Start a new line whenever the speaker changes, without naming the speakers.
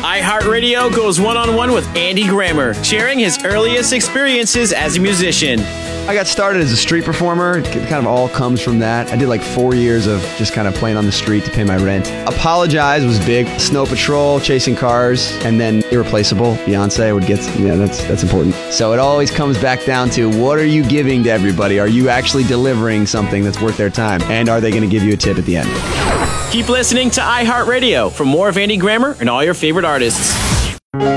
iHeartRadio goes one-on-one with Andy Grammer, sharing his earliest experiences as a musician.
I got started as a street performer. It kind of all comes from that. I did like 4 years of just kind of playing on the street to pay my rent. Apologize was big. Snow Patrol, Chasing Cars, and then Irreplaceable. Beyonce would get, that's important. So it always comes back down to, what are you giving to everybody? Are you actually delivering something that's worth their time? And are they going to give you a tip at the end?
Keep listening to iHeartRadio for more of Andy Grammer and all your favorite artists.